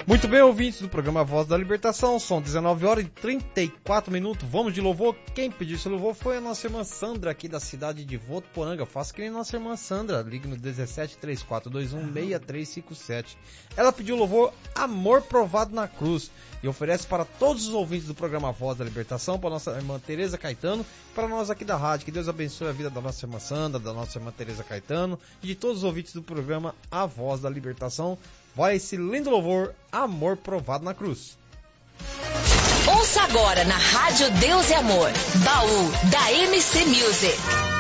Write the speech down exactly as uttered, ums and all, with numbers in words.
Muito bem, ouvintes do programa Voz da Libertação, são dezenove horas e trinta e quatro minutos, vamos de louvor. Quem pediu esse louvor foi a nossa irmã Sandra, aqui da cidade de Votuporanga. Faça que nem nossa irmã Sandra, ligue no dezessete, trinta e quatro, vinte e um, sessenta e três cinquenta e sete. Ela pediu o louvor Amor Provado na Cruz e oferece para todos os ouvintes do programa Voz da Libertação, para a nossa irmã Tereza Caetano, para nós aqui da rádio. Que Deus abençoe a vida da nossa irmã Sandra, da nossa irmã Tereza Caetano e de todos os ouvintes do programa A Voz da Libertação. Vai esse lindo louvor, Amor Provado na Cruz. Ouça agora na Rádio Deus e Amor, Baú da M C Music.